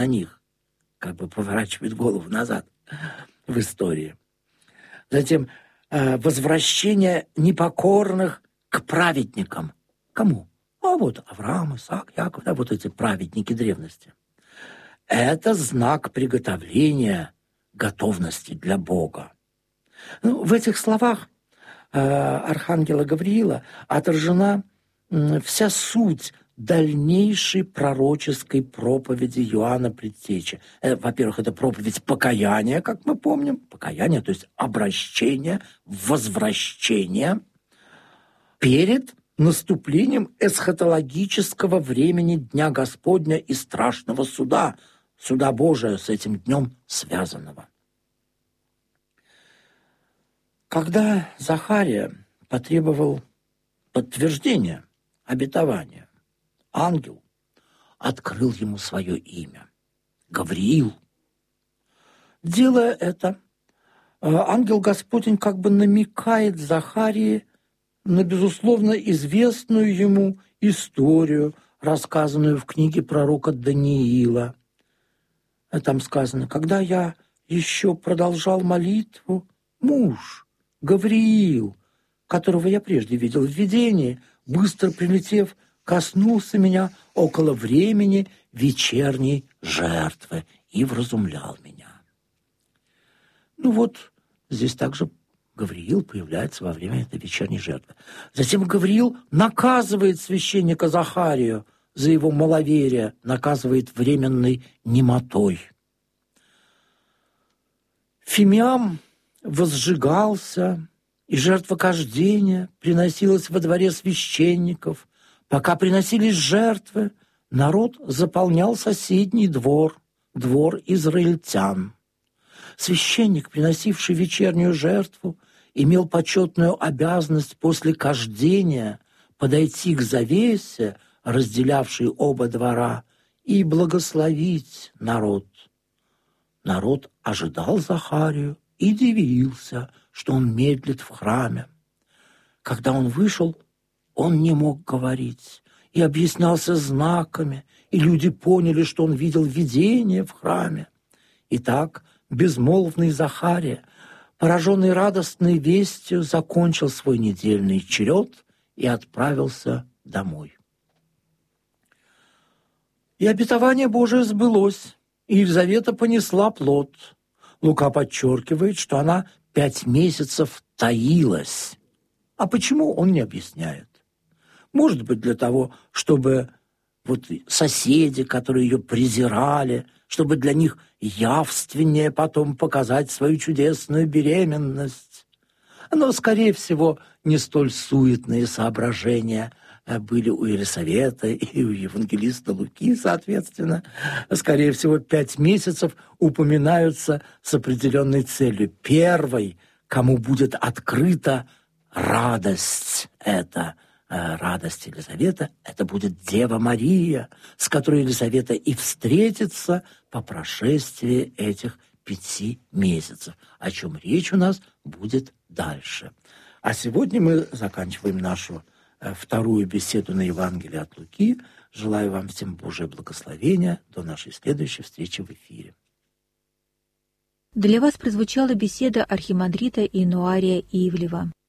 на них, как бы поворачивает голову назад в истории. Затем возвращение непокорных к праведникам. Кому? А вот Авраам, Исаак, Яков, да, вот эти праведники древности. Это знак приготовления готовности для Бога. Ну, в этих словах архангела Гавриила отражена вся суть дальнейшей пророческой проповеди Иоанна Предтечи. Во-первых, это проповедь покаяния, как мы помним. Покаяние, то есть обращение, возвращение перед наступлением эсхатологического времени Дня Господня и страшного суда, суда Божия с этим днем связанного. Когда Захария потребовал подтверждения обетования, ангел открыл ему свое имя – Гавриил. Делая это, ангел Господень как бы намекает Захарии на, безусловно, известную ему историю, рассказанную в книге пророка Даниила. Там сказано: «Когда я еще продолжал молитву, муж, Гавриил, которого я прежде видел в видении, быстро прилетев, коснулся меня около времени вечерней жертвы и вразумлял меня». Ну вот, здесь также Гавриил появляется во время этой вечерней жертвы. Затем Гавриил наказывает священника Захарию за его маловерие, наказывает временной немотой. Фимиам возжигался, и жертвокождение приносилось во дворе священников. Пока приносились жертвы, народ заполнял соседний двор, двор израильтян. Священник, приносивший вечернюю жертву, имел почетную обязанность после кождения подойти к завесе, разделявшей оба двора, и благословить народ. Народ ожидал Захарию и дивился, что он медлит в храме. Когда он вышел, он не мог говорить и объяснялся знаками, и люди поняли, что он видел видение в храме. Итак, безмолвный Захария, пораженный радостной вестью, закончил свой недельный черед и отправился домой. И обетование Божие сбылось, и Елизавета понесла плод. Лука подчеркивает, что она 5 месяцев таилась. А почему, он не объясняет. Может быть, для того, чтобы вот соседи, которые ее презирали, чтобы для них явственнее потом показать свою чудесную беременность. Но, скорее всего, не столь суетные соображения были у Елисаветы и у евангелиста Луки, соответственно. Скорее всего, 5 месяцев упоминаются с определенной целью. Первой, кому будет открыта радость эта, радость Елизаветы, это будет Дева Мария, с которой Елизавета и встретится по прошествии этих 5 месяцев, о чем речь у нас будет дальше. А сегодня мы заканчиваем нашу вторую беседу на Евангелие от Луки. Желаю вам всем Божие благословения. До нашей следующей встречи в эфире. Для вас прозвучала беседа архимандрита Иануария Ивлева.